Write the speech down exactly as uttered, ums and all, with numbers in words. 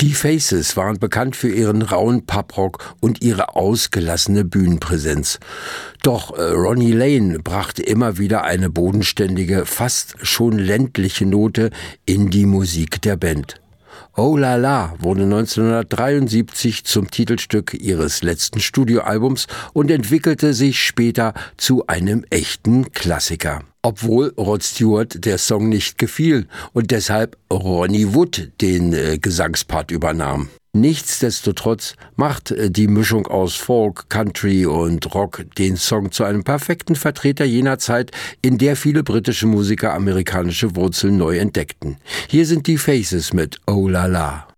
Die Faces waren bekannt für ihren rauen Pubrock und ihre ausgelassene Bühnenpräsenz. Doch äh, Ronnie Lane brachte immer wieder eine bodenständige, fast schon ländliche Note in die Musik der Band. Oh La La wurde neunzehnhundertdreiundsiebzig zum Titelstück ihres letzten Studioalbums und entwickelte sich später zu einem echten Klassiker. Obwohl Rod Stewart der Song nicht gefiel und deshalb Ronnie Wood den äh, Gesangspart übernahm. Nichtsdestotrotz macht die Mischung aus Folk, Country und Rock den Song zu einem perfekten Vertreter jener Zeit, in der viele britische Musiker amerikanische Wurzeln neu entdeckten. Hier sind die Faces mit Oh La La.